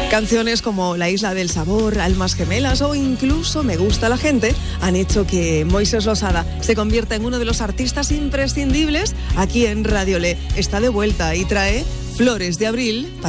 Canciones como La Isla del Sabor, Almas Gemelas o incluso Me Gusta la Gente han hecho que Moisés Losada se convierta en uno de los artistas imprescindibles aquí en Radio Le. Está de vuelta y trae Flores de Abril.